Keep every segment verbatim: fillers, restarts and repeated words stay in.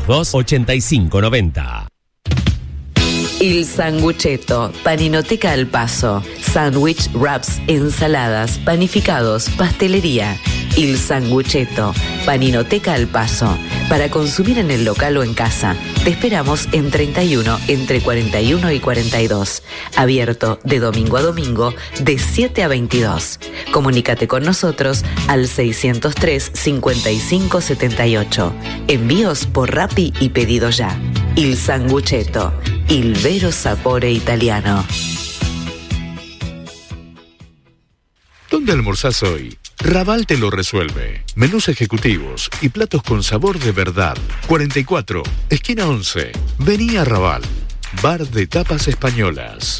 dos dos, ochenta y cinco noventa. Il Sanguchetto, Paninoteca al Paso, sándwich, wraps, ensaladas, panificados, pastelería. Il Sanguchetto, Paninoteca al Paso, para consumir en el local o en casa. Te esperamos en treinta y uno, entre cuarenta y uno y cuarenta y dos. Abierto de domingo a domingo, de siete a veintidós. Comunícate con nosotros al seiscientos tres, cincuenta y cinco setenta y ocho. Envíos por Rappi y pedido ya. Il Sanguchetto, il vero sapore italiano. ¿Dónde almorzás hoy? Raval te lo resuelve. Menús ejecutivos y platos con sabor de verdad. cuarenta y cuatro, esquina once. Vení a Raval. Bar de tapas españolas.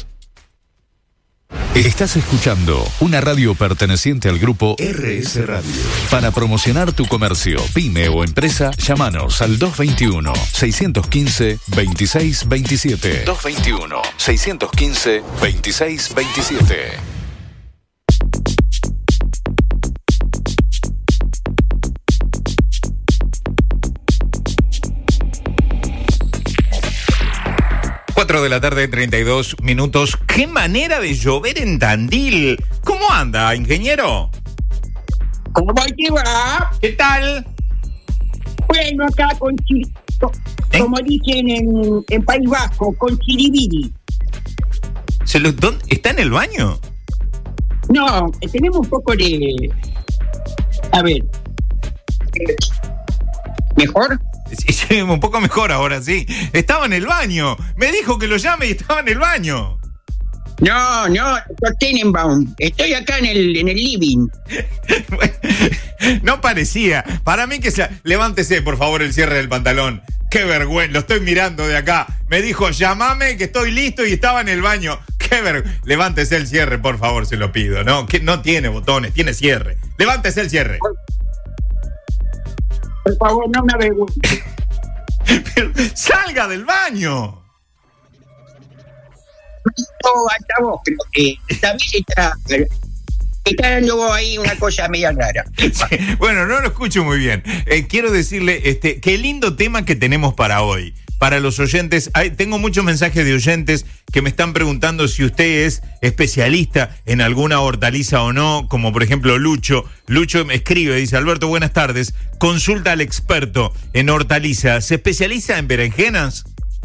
Estás escuchando una radio perteneciente al grupo R S Radio. Para promocionar tu comercio, pyme o empresa, llámanos al dos veintiuno, seiscientos quince, veintiséis veintisiete. dos veintiuno, seiscientos quince, veintiséis veintisiete. cuatro de la tarde, treinta y dos minutos. ¡Qué manera de llover en Tandil! ¿Cómo anda, ingeniero? ¿Cómo te va? ¿Qué tal? Bueno, acá con chi- ¿Eh? como dicen en, en País Vasco, con chiribiri. ¿Se lo, dónde- ¿Está en el baño? No, tenemos un poco de... A ver. ¿Mejor? Sí, sí, un poco mejor ahora, sí. Estaba en el baño. Me dijo que lo llame y estaba en el baño. No, no, no Tenenbaum. Estoy acá en el, en el living. No parecía. Para mí que sea... Levántese, por favor, el cierre del pantalón. Qué vergüenza. Lo estoy mirando de acá. Me dijo, llámame que estoy listo y estaba en el baño. Qué vergüenza. Levántese el cierre, por favor, se lo pido. No, que no tiene botones, tiene cierre. Levántese el cierre. Por favor, no me avergüences. Pero, ¡salga del baño! No, hasta vos, creo que esta vez está... Está dando ahí una cosa media rara. Sí, bueno, no lo escucho muy bien. Eh, quiero decirle, este, qué lindo tema que tenemos para hoy. Para los oyentes, hay, tengo muchos mensajes de oyentes que me están preguntando si usted es especialista en alguna hortaliza o no, como por ejemplo Lucho. Lucho me escribe, dice, Alberto, buenas tardes. Consulta al experto en hortaliza. ¿Se especializa en berenjenas?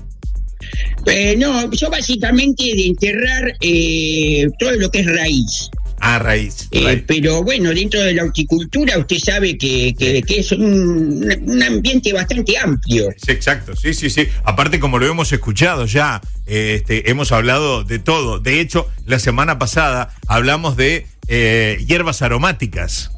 Eh, no, yo básicamente de enterrar eh, todo lo que es raíz. Ah, raíz. Eh, raíz. pero bueno, dentro de la horticultura usted sabe que, que, que es un, un ambiente bastante amplio. Sí, exacto, sí, sí, sí. Aparte, como lo hemos escuchado ya, eh, este, hemos hablado de todo. De hecho, la semana pasada hablamos de eh, hierbas aromáticas.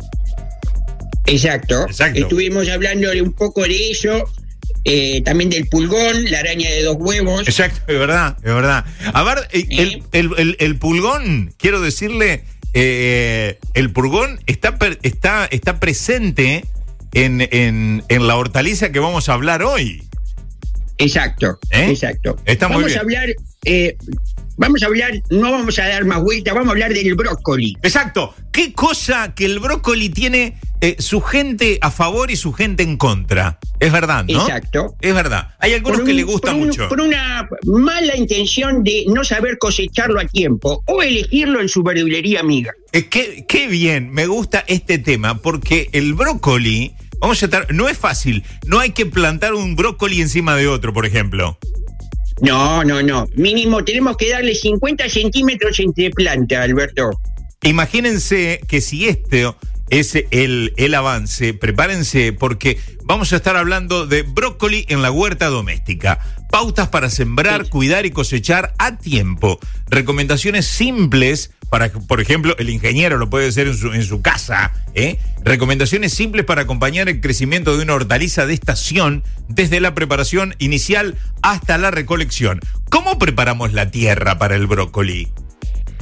Exacto. Exacto. Estuvimos hablando de un poco de eso, eh, también del pulgón, la araña de dos huevos. Exacto, es verdad, es verdad. A ver, el, el, el, el, el pulgón, quiero decirle, eh, el pulgón está, está, está presente en, en, en la hortaliza que vamos a hablar hoy. Exacto, ¿Eh? exacto. Está muy vamos bien. a hablar, eh, vamos a hablar, no vamos a dar más vuelta, vamos a hablar del brócoli. Exacto. ¿Qué cosa que el brócoli tiene eh, su gente a favor y su gente en contra? Es verdad, ¿no? Exacto. Es verdad. Hay algunos Por que un- le gusta por un- mucho. Por una mala intención de no saber cosecharlo a tiempo o elegirlo en su verdulería amiga. Eh, qué, qué bien, me gusta este tema, porque el brócoli, vamos a estar, no es fácil, no hay que plantar un brócoli encima de otro, por ejemplo. No, no, no. Mínimo tenemos que darle cincuenta centímetros entre planta, Alberto. Imagínense que si este es el, el avance, prepárense porque vamos a estar hablando de brócoli en la huerta doméstica. Pautas para sembrar, Sí. cuidar y cosechar a tiempo. Recomendaciones simples para, por ejemplo, el ingeniero lo puede hacer en su, en su casa, ¿eh? Recomendaciones simples para acompañar el crecimiento de una hortaliza de estación desde la preparación inicial hasta la recolección. ¿Cómo preparamos la tierra para el brócoli?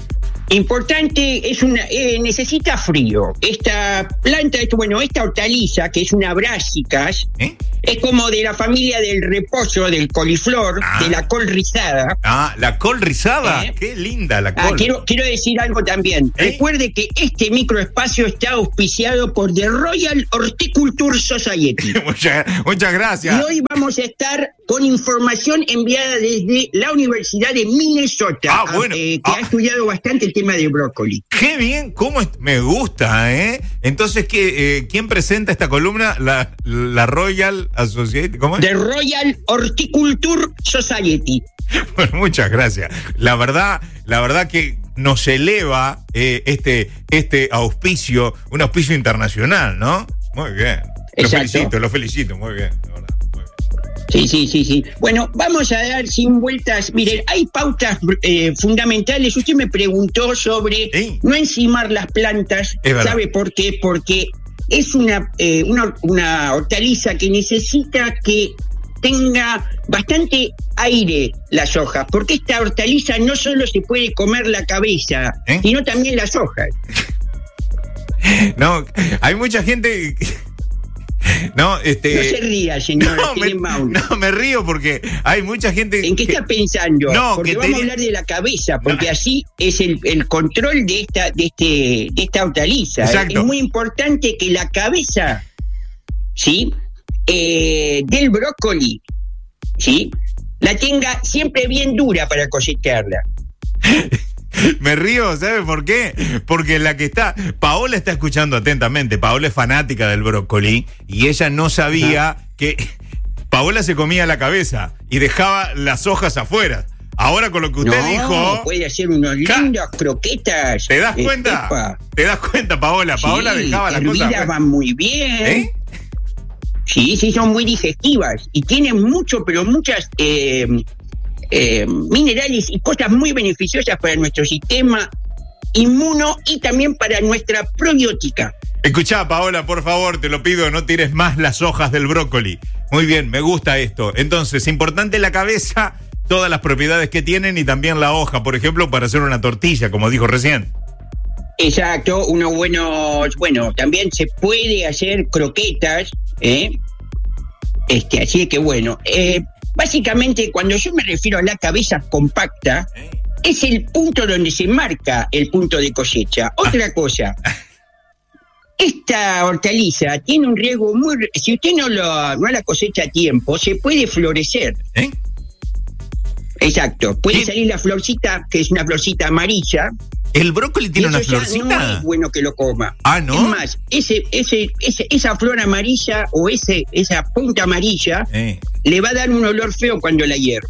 Importante, es una eh, necesita frío. Esta planta, esto, bueno, esta hortaliza, que es una brásicas, ¿Eh? es como de la familia del repollo, del coliflor, ah. de la col rizada. Ah, la col rizada, ¿Eh? Qué linda la col. Ah, quiero, quiero decir algo también. ¿Eh? Recuerde que este microespacio está auspiciado por The Royal Horticulture Society. muchas, muchas gracias. Y hoy vamos a estar con información enviada desde la Universidad de Minnesota, ah, bueno. eh, que ah. ha estudiado bastante el tema de brócoli. Qué bien, cómo es, me gusta, ¿eh? Entonces, ¿qué, eh, ¿quién presenta esta columna? La, la Royal Association, ¿cómo es? The Royal Horticulture Society. Bueno, muchas gracias. La verdad, la verdad que nos eleva eh, este, este auspicio, un auspicio internacional, ¿no? Muy bien. Lo Exacto. felicito, lo felicito, muy bien, la verdad. Sí, sí, sí, sí. Bueno, vamos a dar sin vueltas. Miren, hay pautas eh, fundamentales. Usted me preguntó sobre ¿Sí? no encimar las plantas. ¿Sabe por qué? Porque es una, eh, una, una hortaliza que necesita que tenga bastante aire las hojas, porque esta hortaliza no solo se puede comer la cabeza, ¿Eh? sino también las hojas. No, hay mucha gente... No, este... no se ría, señor. No me, no, me río porque hay mucha gente... ¿En qué que, está pensando? No, porque que vamos te... a hablar de la cabeza, porque no. así es el, el control de esta, de este, de esta hortaliza. Exacto. Es muy importante que la cabeza, ¿sí? Eh, del brócoli, ¿sí? La tenga siempre bien dura para cosecharla. Me río, ¿sabe por qué? Porque la que está, Paola está escuchando atentamente. Paola es fanática del brócoli y ella no sabía ah. que Paola se comía la cabeza y dejaba las hojas afuera. Ahora con lo que usted no, dijo... puede hacer unos lindos croquetas. ¿Te das cuenta? Estepa. ¿Te das cuenta, Paola? Sí, Paola dejaba las cosas afuera. Van muy bien. ¿Eh? Sí, sí, son muy digestivas y tienen mucho, pero muchas... Eh, Eh, minerales y cosas muy beneficiosas para nuestro sistema inmuno y también para nuestra probiótica. Escuchá, Paola, por favor, te lo pido, no tires más las hojas del brócoli. Muy bien, me gusta esto. Entonces, importante la cabeza, todas las propiedades que tienen y también la hoja, por ejemplo, para hacer una tortilla, como dijo recién. Exacto, unos buenos, bueno, también se puede hacer croquetas, ¿eh? Este, así que bueno, eh, básicamente, cuando yo me refiero a la cabeza compacta, es el punto donde se marca el punto de cosecha. Otra cosa, esta hortaliza tiene un riesgo muy... Si usted no, lo, no la cosecha a tiempo, se puede florecer. ¿Eh? Exacto, puede ¿Qué? salir la florcita, que es una florcita amarilla. ¿El brócoli tiene una florcita? No es bueno que lo coma. Ah, ¿no? Es más, ese, ese, ese, esa flor amarilla o ese, esa punta amarilla eh. le va a dar un olor feo cuando la hierve.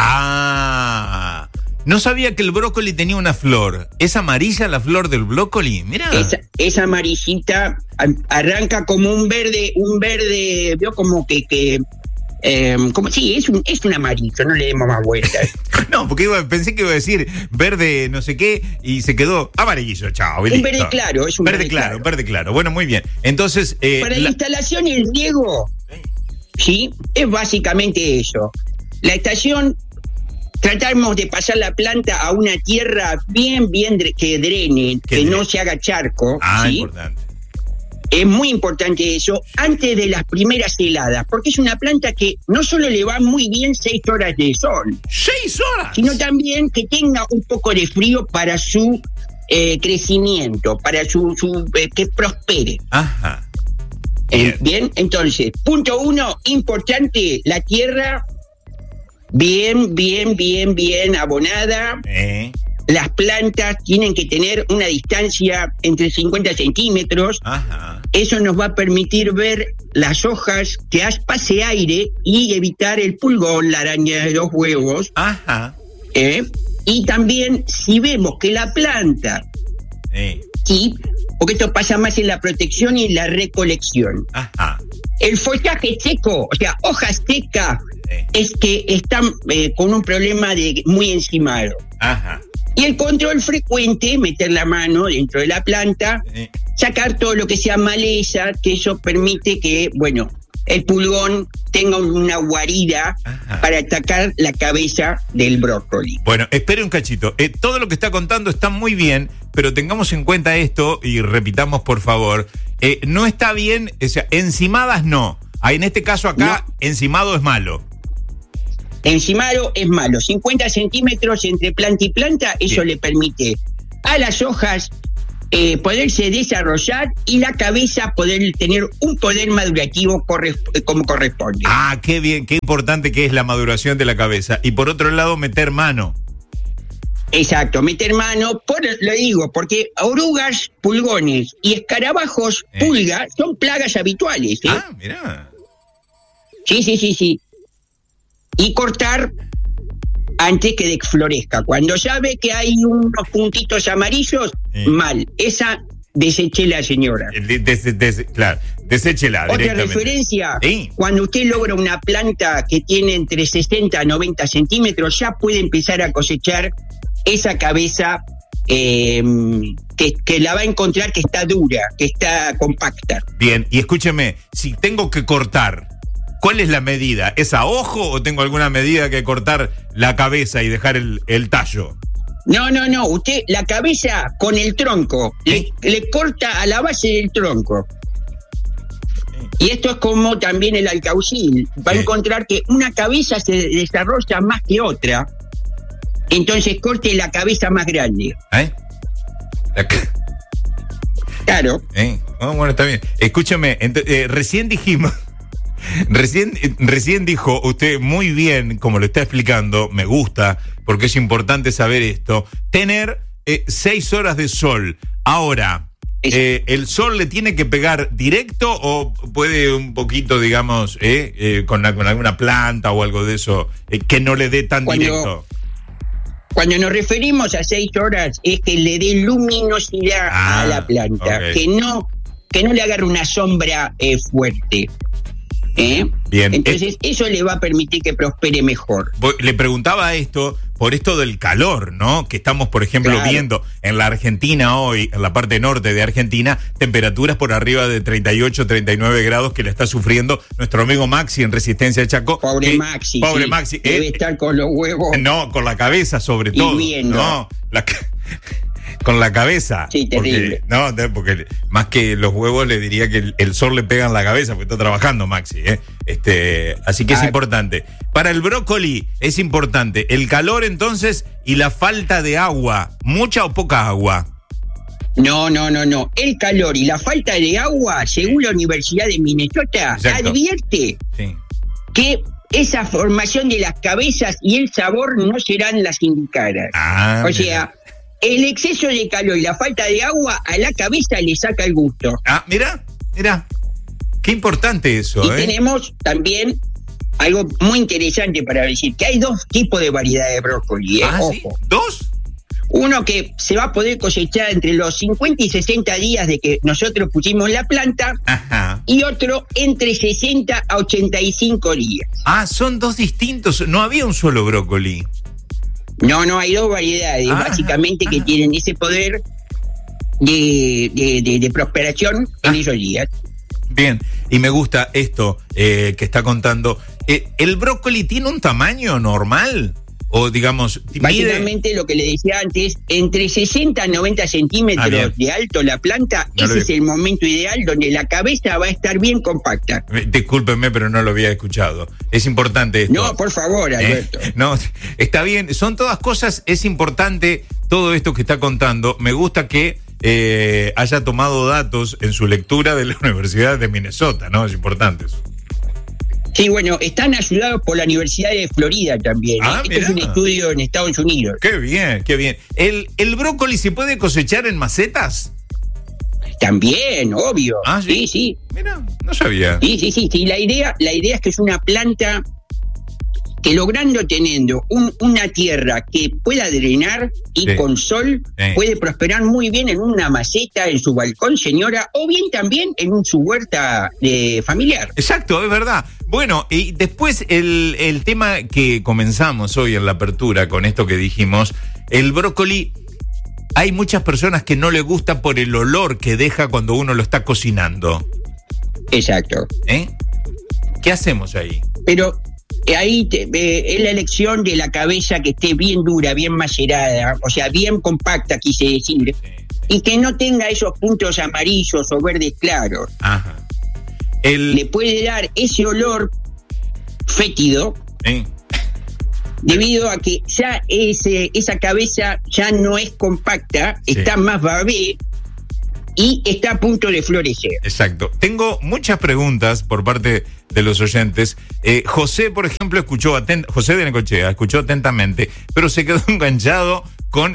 Ah, no sabía que el brócoli tenía una flor. ¿Es amarilla la flor del brócoli? Mira. Esa, esa amarillita arranca como un verde, un verde, veo como que... que Eh, como, sí, es un, es un amarillo, no le demos más vueltas. No, porque iba, pensé que iba a decir verde no sé qué y se quedó amarillo, chao. Un verde claro, es un verde, verde claro, claro. Verde claro, bueno, muy bien. Entonces... Eh, Para la, la instalación y el riego, sí, es básicamente eso. La estación, tratamos de pasar la planta a una tierra bien, bien que drene, que, que no se haga charco. Ah, ¿sí? Importante. Es muy importante eso, antes de las primeras heladas, porque es una planta que no solo le va muy bien seis horas de sol. ¡Seis horas! Sino también que tenga un poco de frío para su eh, crecimiento, para su, su eh, que prospere. Ajá. Bien. Bien. Bien, entonces, punto uno, importante, la tierra bien, bien, bien, bien abonada. Eh. Las plantas tienen que tener una distancia entre cincuenta centímetros. Ajá. Eso nos va a permitir ver las hojas, que pase aire y evitar el pulgón, la araña de los huevos. Ajá. ¿Eh? Y también, si vemos que la planta, eh. sí, porque esto pasa más en la protección y en la recolección. Ajá. El follaje seco, o sea, hojas secas, eh. es que están eh, con un problema de muy encimado. Ajá. Y el control frecuente, meter la mano dentro de la planta, eh. sacar todo lo que sea maleza, que eso permite que, bueno, el pulgón tenga una guarida Ajá. para atacar la cabeza del brócoli. Bueno, espere un cachito. Eh, todo lo que está contando está muy bien, pero tengamos en cuenta esto y repitamos, por favor. Eh, no está bien, o sea, encimadas no. Ah, en este caso acá, no. Encimado es malo. Encimado es malo. cincuenta centímetros entre planta y planta, eso bien. Le permite a las hojas Eh, poderse desarrollar y la cabeza poder tener un poder madurativo corre- como corresponde. Ah, qué bien, qué importante que es la maduración de la cabeza. Y por otro lado, meter mano. Exacto, meter mano, por, lo digo, porque orugas, pulgones y escarabajos, eh. pulga, son plagas habituales. ¿eh? Ah, mirá. Sí, sí, sí, sí. Y cortar antes que florezca. Cuando ya ve que hay unos puntitos amarillos, sí. mal. Esa, deséchela, señora. Des, des, des, claro, deséchela. Otra referencia, sí. Cuando usted logra una planta que tiene entre sesenta a noventa centímetros, ya puede empezar a cosechar esa cabeza eh, que, que la va a encontrar que está dura, que está compacta. Bien, y escúcheme, si tengo que cortar, ¿cuál es la medida? ¿Es a ojo o tengo alguna medida que cortar la cabeza y dejar el, el tallo? No, no, no. Usted la cabeza con el tronco, le, le corta a la base del tronco. Y esto es como también el alcaucil. Va a encontrar que una cabeza se desarrolla más que otra. Entonces corte la cabeza más grande. ¿Eh? La ca- claro. ¿Eh? Oh, bueno, está bien. Escúchame, ent- eh, recién dijimos... Recién, recién dijo usted muy bien, como lo está explicando, me gusta, porque es importante saber esto, tener eh, seis horas de sol. Ahora, eh, ¿el sol le tiene que pegar directo o puede un poquito, digamos, eh, eh, con, la, con alguna planta o algo de eso, eh, que no le dé tan cuando, directo? Cuando nos referimos a seis horas es que le dé luminosidad ah, a la planta, okay. que no, que no le agarre una sombra eh, fuerte. ¿Eh? Bien. Entonces eh, eso le va a permitir que prospere mejor. Le preguntaba esto por esto del calor, ¿no? Que estamos, por ejemplo, claro. viendo en la Argentina hoy, en la parte norte de Argentina, temperaturas por arriba de treinta y ocho, treinta y nueve grados que le está sufriendo nuestro amigo Maxi en Resistencia de Chaco. Pobre eh, Maxi. Pobre sí, Maxi. Debe eh, estar con los huevos. No, con la cabeza sobre todo. Hirviendo. No, la con la cabeza. Sí, terrible. Porque, no, porque más que los huevos le diría que el, el sol le pega en la cabeza porque está trabajando Maxi, ¿eh? Este, así que ah, es importante. Para el brócoli es importante el calor entonces y la falta de agua. ¿Mucha o poca agua? No, no, no, no. El calor y la falta de agua, según la Universidad de Minnesota, Exacto. advierte sí. que esa formación de las cabezas y el sabor no serán las indicadas. Ah, o sea, el exceso de calor y la falta de agua a la cabeza le saca el gusto. Ah, mira, mira. Qué importante eso, y ¿eh? tenemos también algo muy interesante para decir, que hay dos tipos de variedades de brócoli, ¿eh? Ah, Ojo. ¿sí? ¿Dos? Uno que se va a poder cosechar entre los cincuenta y sesenta días de que nosotros pusimos la planta. Ajá. Y otro entre sesenta a ochenta y cinco días. Ah, son dos distintos. No había un solo brócoli. No, no, hay dos variedades, ah, básicamente, ah, que tienen ese poder de, de, de, de prosperación ah. en esos días. Bien, y me gusta esto eh, que está contando. Eh, ¿El brócoli tiene un tamaño normal? O digamos, básicamente mide... lo que le decía antes, entre sesenta a noventa centímetros ah, de alto la planta, no ese es el momento ideal donde la cabeza va a estar bien compacta. Discúlpenme, pero no lo había escuchado. Es importante esto. No, por favor, Alberto. ¿Eh? No, está bien, son todas cosas, es importante todo esto que está contando. Me gusta que eh, haya tomado datos en su lectura de la Universidad de Minnesota, ¿no? Es importante eso. Sí, bueno, están ayudados por la Universidad de Florida también. Ah, Este es un estudio en Estados Unidos. Qué bien, qué bien. ¿El, el brócoli se puede cosechar en macetas? También, obvio. Ah, sí, sí. sí. Mira, no sabía. Sí, sí, sí. sí. La idea, la idea es que es una planta que logrando teniendo un, una tierra que pueda drenar y sí. con sol, sí. puede prosperar muy bien en una maceta, en su balcón, señora, o bien también en un, su huerta eh, familiar. Exacto, es verdad. Bueno, y después el, el tema que comenzamos hoy en la apertura con esto que dijimos, el brócoli, hay muchas personas que no le gusta por el olor que deja cuando uno lo está cocinando. Exacto. ¿Eh? ¿Qué hacemos ahí? Pero ahí te, eh, es la elección de la cabeza que esté bien dura, bien macerada, o sea, bien compacta, quise decir, sí. Y que no tenga esos puntos amarillos o verdes claros. Ajá. El... Le puede dar ese olor fétido, sí. Debido a que ya ese, esa cabeza ya no es compacta, sí. Está más babé y está a punto de florecer. Exacto. Tengo muchas preguntas por parte de los oyentes. Eh, José, por ejemplo, escuchó atent- José de Necochea, escuchó atentamente, pero se quedó enganchado con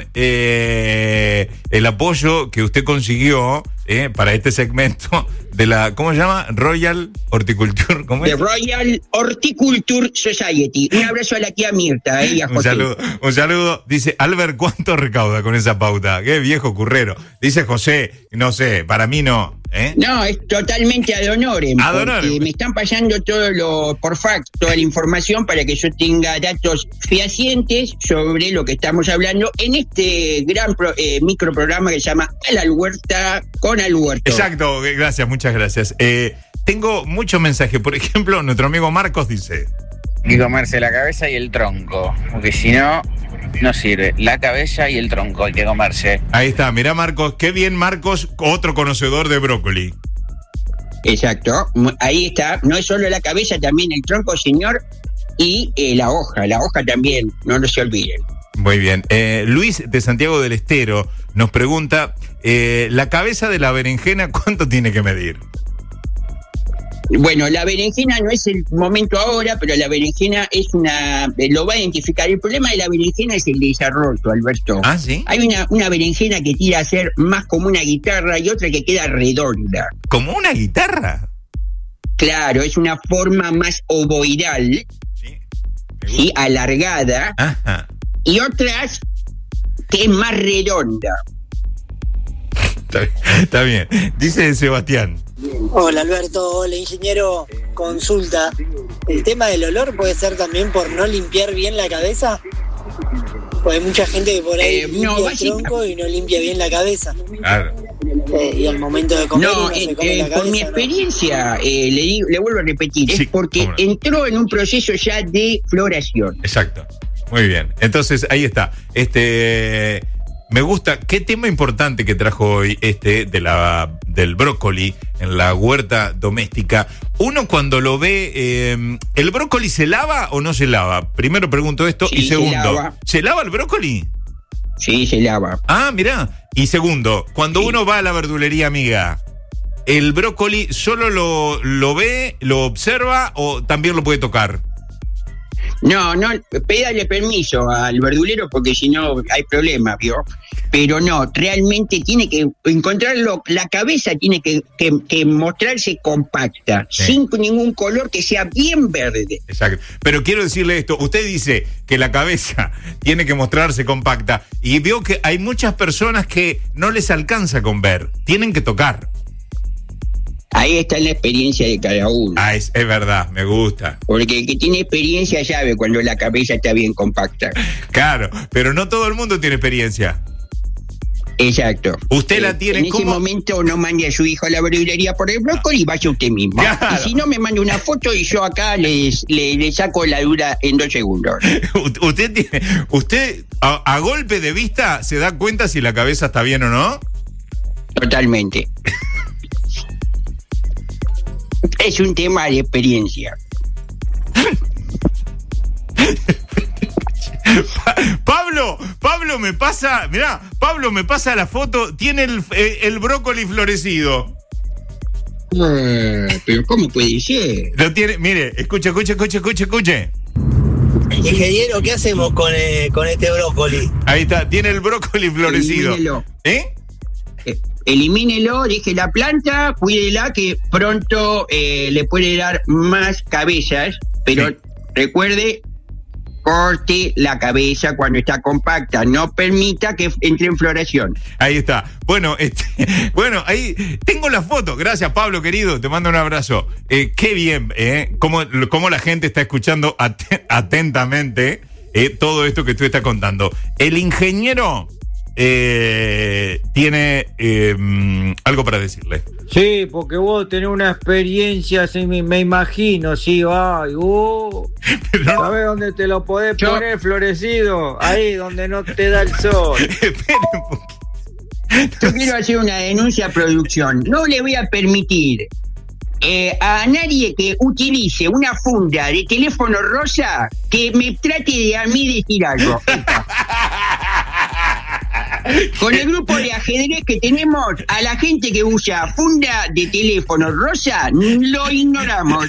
eh, el apoyo que usted consiguió eh, para este segmento de la, ¿cómo se llama? Royal Horticulture. ¿Cómo es? The Royal Horticulture Society. Un abrazo a la tía Mirta eh, y a José. Un saludo, un saludo. Dice, Albert, ¿cuánto recauda con esa pauta? Qué viejo currero. Dice José, no sé, para mí no. ¿eh? No, es totalmente ad honorem. Ad honorem. Me están pasando todo lo por fax, toda la información para que yo tenga datos fehacientes sobre lo que estamos hablando en este gran pro, eh, microprograma que se llama A la Huerta con Alhuerto. Exacto, gracias, muchas gracias. Eh, tengo muchos mensajes. Por ejemplo, nuestro amigo Marcos dice: hay que comerse la cabeza y el tronco, porque si no, no sirve. La cabeza y el tronco hay que comerse. Ahí está, mirá Marcos, qué bien Marcos, otro conocedor de brócoli. Exacto, ahí está, no es solo la cabeza, también el tronco, señor, y eh, la hoja, la hoja también, no, no se olviden. Muy bien, eh, Luis de Santiago del Estero nos pregunta, eh, la cabeza de la berenjena, ¿cuánto tiene que medir? Bueno, la berenjena no es el momento ahora, pero la berenjena es una... Lo va a identificar. El problema de la berenjena es el desarrollo, Alberto. ¿Ah, sí? Hay una, una berenjena que tira a ser más como una guitarra y otra que queda redonda. ¿Como una guitarra? Claro, es una forma más ovoidal, sí, ¿sí? Alargada. Ajá. Y otras que es más redonda. Está bien, está bien. Dice Sebastián. Hola Alberto, hola ingeniero, consulta. ¿El tema del olor puede ser también por no limpiar bien la cabeza? Pues hay mucha gente que por ahí eh, limpia no, el tronco y no limpia bien la cabeza. Claro. Eh, y al momento de comer no, eh, come eh, la cabeza, por mi experiencia, ¿no? eh, le, digo, le vuelvo a repetir, sí, es porque no. entró en un proceso ya de floración. Exacto, muy bien. Entonces, ahí está. Este... Me gusta, qué tema importante que trajo hoy este de la del brócoli en la huerta doméstica. Uno cuando lo ve, eh, ¿el brócoli se lava o no se lava? Primero pregunto esto, sí, y segundo, ¿se lava. ¿se lava el brócoli? Sí, se lava. Ah, mirá. Y segundo, cuando sí. uno va a la verdulería amiga, ¿el brócoli solo lo, lo ve, lo observa o también lo puede tocar? No, no, pídale permiso al verdulero porque si no hay problema, ¿vio? Pero no, realmente tiene que encontrarlo, la cabeza tiene que, que, que mostrarse compacta, sí. sin ningún color, que sea bien verde. Exacto, pero quiero decirle esto, usted dice que la cabeza tiene que mostrarse compacta y veo que hay muchas personas que no les alcanza con ver, tienen que tocar. Ahí está la experiencia de cada uno. Ah, es, es verdad, me gusta. Porque el que tiene experiencia sabe cuando la cabeza está bien compacta. Claro, pero no todo el mundo tiene experiencia. Exacto. Usted eh, la tiene. En ¿cómo? ese momento no mande a su hijo a la verdulería por el brócoli y vaya usted mismo. Claro. Y si no, me manda una foto y yo acá les, le, le saco la duda en dos segundos. Usted tiene, usted a, a golpe de vista se da cuenta si la cabeza está bien o no. Totalmente. Es un tema de experiencia. Pablo, Pablo me pasa, mirá, Pablo me pasa la foto, tiene el, el, el brócoli florecido. Uh, pero ¿cómo puede ser? Lo tiene, mire, escuche, escuche, escuche, escuche, escuche. Ingeniero, ¿qué hacemos con, eh, con este brócoli? Ahí está, tiene el brócoli florecido. Elimínelo. ¿Eh? eh elimínelo, deje la planta, cuídela que pronto eh, le puede dar más cabezas, pero sí. Recuerde, corte la cabeza cuando está compacta, no permita que entre en floración. Ahí está. Bueno, este, bueno, ahí tengo la foto. Gracias, Pablo, querido. Te mando un abrazo. Eh, qué bien, ¿eh? Cómo, cómo la gente está escuchando at- atentamente eh, todo esto que tú estás contando. El ingeniero eh, tiene eh, algo para decirle. Sí, porque vos tenés una experiencia, sí, me, me imagino, sí, ay, uh, ¿sabés dónde te lo podés Yo... poner, Florecido? Ahí, donde no te da el sol. Esperen un poquito. Yo quiero hacer una denuncia a producción. No le voy a permitir eh, a nadie que utilice una funda de teléfono rosa que me trate de a mí decir algo. Con el grupo de ajedrez que tenemos, a la gente que usa funda de teléfono rosa, lo ignoramos.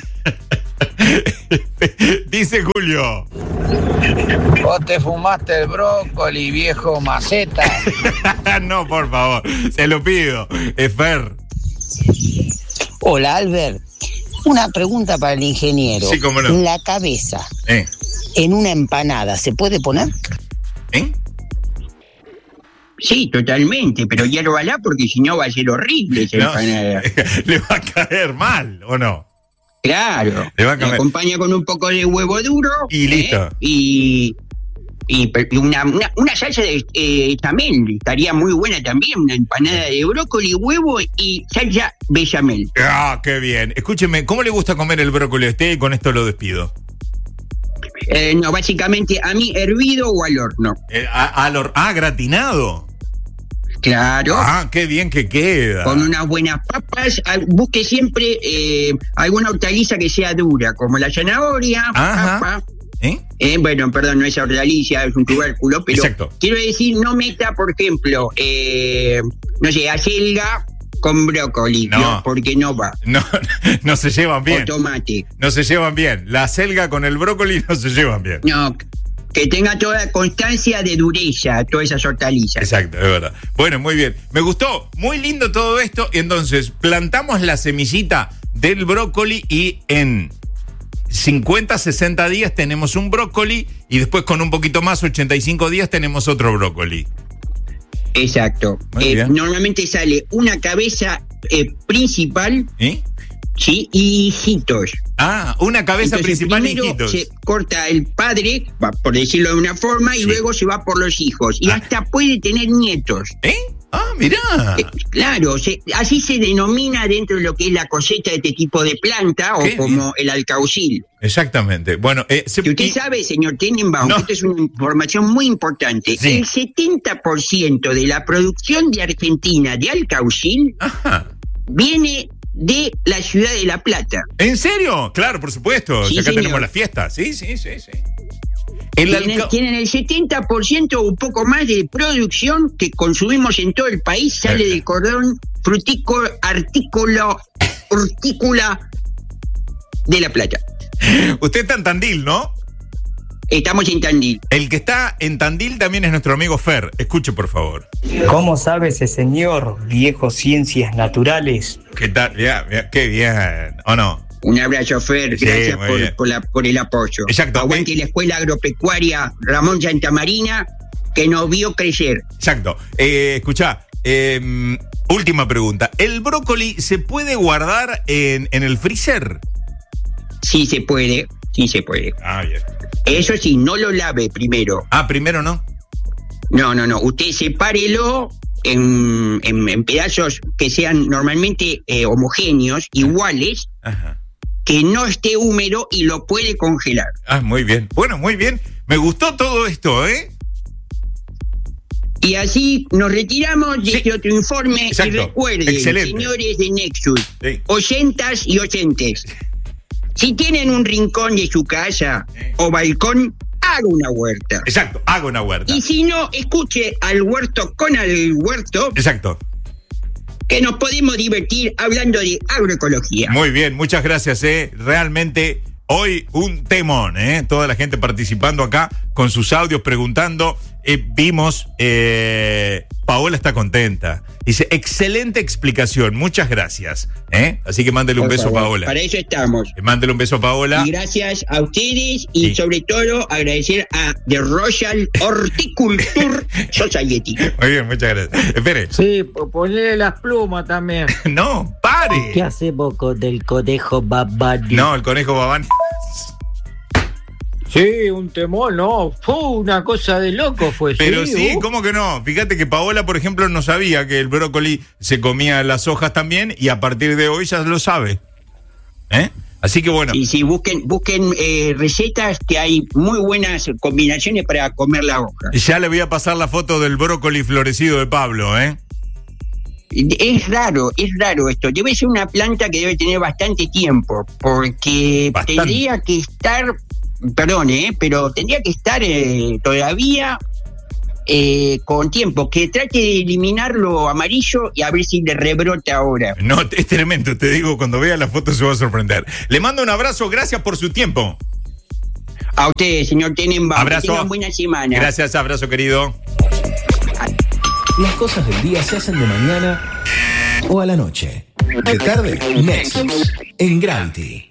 Dice Julio. Vos te fumaste el brócoli, viejo maceta. No, por favor, se lo pido. Es Fer. Hola, Albert. Una pregunta para el ingeniero. Sí, cómo no. La cabeza ¿Eh? en una empanada, ¿se puede poner? ¿Eh? Sí, totalmente, pero hiervala porque si no va a ser horrible esa no, empanada. Le va a caer mal, ¿o no? Claro. Le va a caer. Le acompaña con un poco de huevo duro. Y listo. ¿eh? Y, y una, una, una salsa de eh, también estaría muy buena también. Una empanada de brócoli, huevo y salsa bechamel. Ah, qué bien. Escúcheme, ¿cómo le gusta comer el brócoli a usted? Y con esto lo despido. Eh, no, básicamente a mí hervido o al horno. Eh, a, al hor- ah, gratinado. Claro. Ah, qué bien que queda. Con unas buenas papas. Busque siempre eh, alguna hortaliza que sea dura, como la zanahoria, Ajá. papa. ¿Eh? Eh, bueno, perdón, no es hortaliza, es un tubérculo, pero Exacto. Quiero decir, no meta, por ejemplo, eh, no sé, acelga con brócoli, no. no, porque no va. No, no se llevan bien. O tomate. No se llevan bien. La acelga con el brócoli no se llevan bien. No, que tenga toda constancia de dureza, todas esas hortalizas. Exacto, es verdad. Bueno, muy bien. Me gustó, muy lindo todo esto. Entonces, plantamos la semillita del brócoli y en cincuenta, sesenta días tenemos un brócoli y después con un poquito más, ochenta y cinco días tenemos otro brócoli. Exacto. Eh, normalmente sale una cabeza eh, principal. ¿Eh? Sí, y hijitos. Ah, una cabeza Entonces, principal y primero hijitos. se corta el padre, va, por decirlo de una forma, y Sí. luego se va por los hijos. Y Ah. hasta puede tener nietos. ¿Eh? Ah, mirá. Eh, claro, se, así se denomina dentro de lo que es la cosecha de este tipo de planta, o Qué como bien. el alcaucil. Exactamente. Bueno, eh, se, Y usted y- sabe, señor Tenenbaum, No. que esto es una información muy importante. Sí. El setenta por ciento de la producción de Argentina de alcaucil Ajá. viene de la ciudad de La Plata. ¿En serio? Claro, por supuesto. Sí, Acá señor. tenemos la fiesta. Sí, sí, sí, sí. El Tienen, alca- tienen el setenta por ciento o un poco más de producción que consumimos en todo el país, sale Eh. del cordón frutícola, artículo, hortícola de La Plata. Usted está en Tandil, ¿no? Estamos en Tandil. El que está en Tandil también es nuestro amigo Fer. Escuche, por favor. ¿Cómo sabe ese señor, viejo ciencias naturales? ¿Qué tal? Ya, ya, qué bien. ¿O no? Un abrazo, Fer. Sí, Gracias muy por, bien. por, la, por el apoyo. Exacto. Aguante la Escuela Agropecuaria Ramón Santamarina, que nos vio crecer. Exacto. Eh, escuchá, eh, última pregunta. ¿El brócoli se puede guardar en, en el freezer? Sí se puede, sí se puede. Ah, bien. Eso sí, no lo lave primero. Ah, primero no. No, no, no. Usted sepárelo en, en, en pedazos que sean normalmente eh, homogéneos, iguales, Ajá. que no esté húmedo y lo puede congelar. Ah, muy bien. Bueno, muy bien. Me gustó todo esto, ¿eh? Y así nos retiramos de Sí. este otro informe. Exacto. Y recuerden, Excelente. señores de Nexus, Sí. oyentas y oyentes, si tienen un rincón de su casa o balcón, haga una huerta. Exacto. Hago una huerta. Y si no, escuche al huerto con al huerto, Exacto. que nos podemos divertir hablando de agroecología. Muy bien, muchas gracias, eh. Realmente hoy un temón, eh. Toda la gente participando acá con sus audios, preguntando. Eh, vimos, eh, Paola está contenta. Dice, excelente explicación, muchas gracias. ¿eh? Así que mándele un Por beso a favor, Paola. Para eso estamos. Eh, Mándele un beso a Paola. Y gracias a ustedes y Sí. sobre todo agradecer a The Royal Horticulture Society. Muy bien, muchas gracias. Espere. Sí, po- ponele las plumas también. No, pare. ¿Qué hacemos con el conejo Babani? No, el conejo Babani. Sí, un temor, no, fue una cosa de loco fue. Pero sí, sí uh. ¿cómo que no? Fíjate que Paola, por ejemplo, no sabía que el brócoli se comía las hojas también y a partir de hoy ya lo sabe. ¿Eh? Así que bueno. Y si busquen, busquen eh, recetas que hay muy buenas combinaciones para comer la hoja. Ya le voy a pasar la foto del brócoli florecido de Pablo, ¿eh? Es raro, es raro esto. Debe ser una planta que debe tener bastante tiempo, porque bastante. tendría que estar... Perdón, eh, pero tendría que estar eh, todavía eh, con tiempo. Que trate de eliminar lo amarillo y a ver si le rebrota ahora. No, es tremendo, te digo, cuando vea la foto se va a sorprender. Le mando un abrazo, gracias por su tiempo. A usted, señor Tenenbaum. Abrazo. Que tengan buena semana. Gracias, abrazo, querido. Las cosas del día se hacen de mañana o a la noche. De tarde, Nexus, en Gravity.